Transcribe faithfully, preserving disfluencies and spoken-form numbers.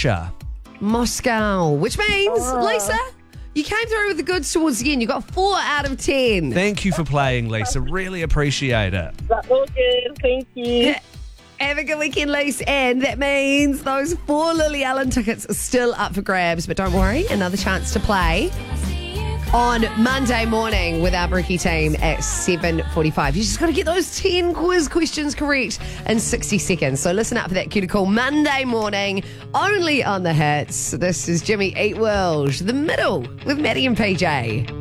Russia. Moscow, which means, Oh. Lisa, you came through with the goods towards the end. You got four out of ten. Thank you for playing, Lisa. Really appreciate it. That's all good. Thank you. Have a good weekend, Lisa. And that means those four Lily Allen tickets are still up for grabs. But don't worry, another chance to play on Monday morning with our Brookie team at seven forty-five. You just got to get those ten quiz questions correct in sixty seconds. So listen up for that cue to call Monday morning, only on the hits. This is Jimmy Eat World, The Middle with Maddie and P J.